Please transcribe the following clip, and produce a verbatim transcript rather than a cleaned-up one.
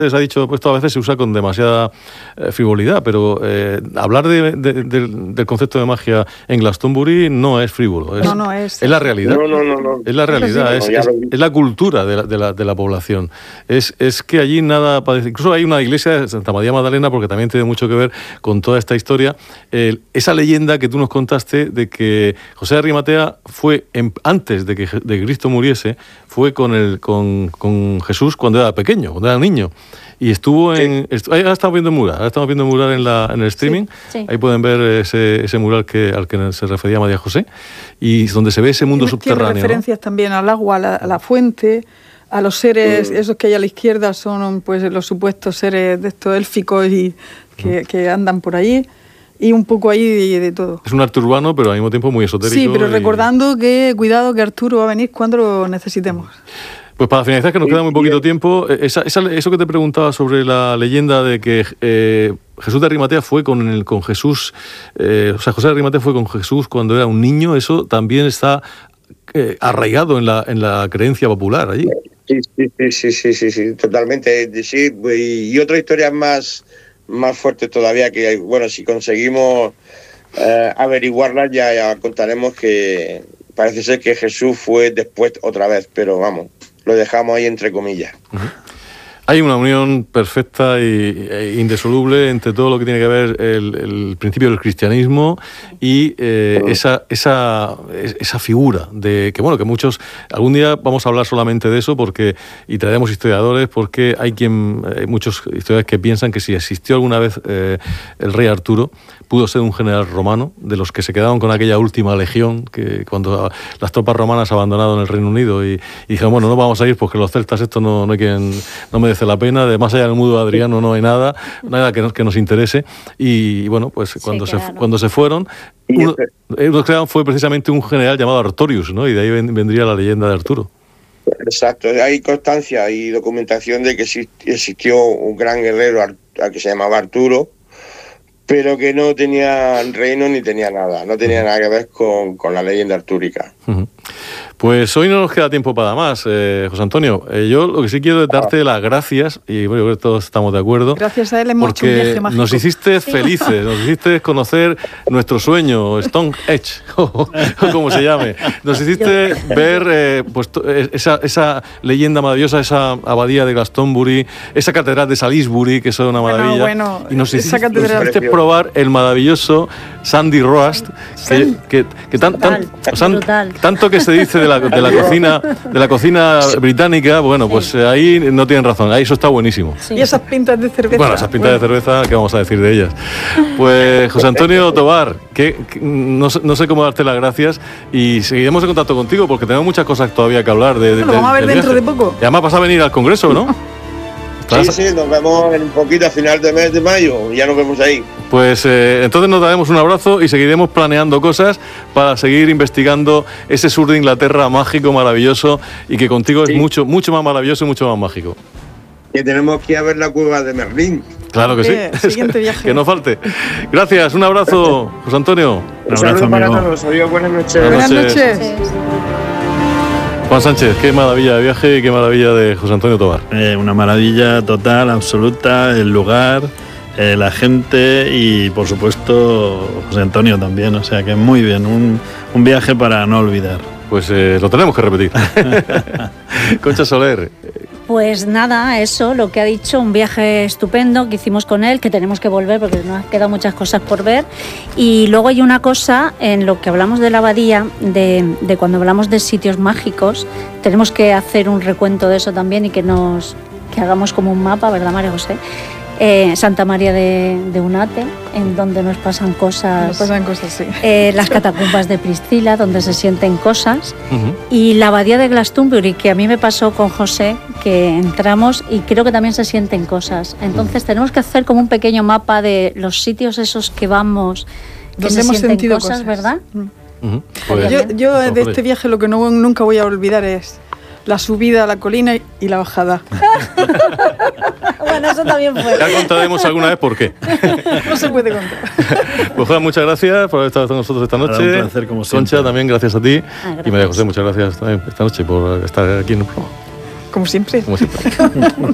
Se ha dicho, pues esto a veces se usa con demasiada eh, frivolidad, pero eh, hablar de, de, de, del concepto de magia en Glastonbury no es frívolo, es, no, no, es, es la realidad. No, no, no, no. Es la realidad, es, es, es la cultura de la, de la, de la población. Es, es que allí nada parece. Incluso hay una iglesia de Santa María Magdalena, porque también tiene mucho que ver con toda esta historia. Eh, esa leyenda que tú nos contaste de que José de Arimatea fue, en, antes de que, de que Cristo muriese, fue con, el, con, con Jesús cuando era pequeño, cuando era niño. Y estuvo en... Sí. Estu- ahora estamos viendo el mural, ahora estamos viendo el mural en, la, en el streaming. Sí, sí. Ahí pueden ver ese, ese mural que, al que se refería María José, y donde se ve ese mundo tiene, subterráneo. Tiene referencias, ¿no?, también al agua, a la, a la fuente, a los seres, mm. esos que hay a la izquierda son pues los supuestos seres de estos élficos y que, mm. que andan por allí. Y un poco ahí de, de todo. Es un arte urbano, pero al mismo tiempo muy esotérico. Sí, pero y... recordando que, cuidado, que Arturo va a venir cuando lo necesitemos. Pues para finalizar, que nos queda muy poquito tiempo, esa, esa, eso que te preguntaba sobre la leyenda de que eh, Jesús de Arimatea fue con, el, con Jesús, eh, o sea, José de Arimatea fue con Jesús cuando era un niño, eso también está eh, arraigado en la, en la creencia popular allí. Sí, sí, sí, sí, sí, sí, totalmente. Sí, y otra historia más... más fuerte todavía, que bueno, si conseguimos eh, averiguarlas ya, ya contaremos que parece ser que Jesús fue después otra vez, pero vamos, lo dejamos ahí entre comillas. Uh-huh. Hay una unión perfecta y, e indisoluble entre todo lo que tiene que ver el, el principio del cristianismo y eh, uh-huh. esa, esa, esa figura de que, bueno, que muchos, algún día vamos a hablar solamente de eso porque y traeremos historiadores porque hay quien, hay muchos historiadores que piensan que si existió alguna vez eh, el rey Arturo, pudo ser un general romano, de los que se quedaron con aquella última legión, que cuando las tropas romanas abandonaron el Reino Unido y, y dijeron, bueno, no vamos a ir porque los celtas esto no, no, hay quien, no merece la pena, de más allá del muro Adriano no hay nada, nada que nos, que nos interese, y, y bueno, pues sí, cuando, claro. se, cuando se fueron, uno, uno que fue precisamente un general llamado Artorius, ¿no? Y de ahí vendría la leyenda de Arturo. Exacto, hay constancia y documentación de que existió un gran guerrero al que se llamaba Arturo, pero que no tenía reino ni tenía nada, no tenía nada que ver con, con la leyenda artúrica. Uh-huh. Pues hoy no nos queda tiempo para más, eh, José Antonio. Eh, yo lo que sí quiero es darte las gracias, y bueno, yo creo que todos estamos de acuerdo. Gracias a él hemos hecho un viaje mágico. Nos hiciste felices, nos hiciste conocer nuestro sueño, Stone Edge, o como se llame. Nos hiciste ver eh, pues, esa, esa leyenda maravillosa, esa abadía de Glastonbury, esa catedral de Salisbury, que es una maravilla. Bueno, bueno, y nos hiciste, esa catedral nos hiciste probar el maravilloso Sandy Roast, que, que, que tan, tan, tan, tanto que se dice de la, de la cocina de la cocina británica, bueno, pues sí. ahí no tienen razón, ahí eso está buenísimo. Sí. Y esas pintas de cerveza. Bueno, esas pintas bueno. de cerveza, ¿qué vamos a decir de ellas? Pues José Antonio Tobar, que, que no, no sé cómo darte las gracias y seguiremos en contacto contigo porque tenemos muchas cosas todavía que hablar. De, de, Lo vamos a ver dentro viaje. de poco. Y además vas a venir al Congreso, ¿no? Sí, sí, nos vemos en un poquito a final de mes de mayo, ya nos vemos ahí. Pues eh, entonces nos daremos un abrazo y seguiremos planeando cosas para seguir investigando ese sur de Inglaterra mágico, maravilloso, y que contigo sí. es mucho, mucho más maravilloso y mucho más mágico. Que tenemos que ir a ver la cueva de Merlín. Claro que eh, sí. Siguiente viaje. Que no falte. Gracias, un abrazo, José Antonio. Un abrazo para todos. Adiós, buenas noches. Buenas noches. Buenas noches. Juan Sánchez, qué maravilla de viaje y qué maravilla de José Antonio Tobar. Eh, una maravilla total, absoluta, el lugar, eh, la gente y por supuesto José Antonio también, o sea que muy bien, un, un viaje para no olvidar. Pues eh, lo tenemos que repetir. Concha Soler. Pues nada, eso, lo que ha dicho, un viaje estupendo que hicimos con él, que tenemos que volver porque nos han quedado muchas cosas por ver. Y luego hay una cosa, en lo que hablamos de la abadía, de, de cuando hablamos de sitios mágicos, tenemos que hacer un recuento de eso también y que nos que hagamos como un mapa, ¿verdad, María José? Eh, Santa María de, de Unate, en donde nos pasan cosas, nos pasan cosas sí. eh, las catacumbas de Priscila, donde se sienten cosas, uh-huh. y la abadía de Glastonbury, que a mí me pasó con José, que entramos y creo que también se sienten cosas. Entonces uh-huh. tenemos que hacer como un pequeño mapa de los sitios esos que vamos, que donde se hemos sienten sentido cosas, cosas, ¿verdad? Uh-huh. Pues, yo yo de pues, este viaje lo que no, nunca voy a olvidar es la subida a la colina y la bajada. Bueno, eso también fue. Ya contaremos alguna vez por qué. No se puede contar. Pues Juan, muchas gracias por haber estado con nosotros esta noche. Nada, un placer, como siempre. Concha, también gracias a ti. Ah, y María José, muchas gracias también esta noche por estar aquí en el programa. Como siempre. Como siempre.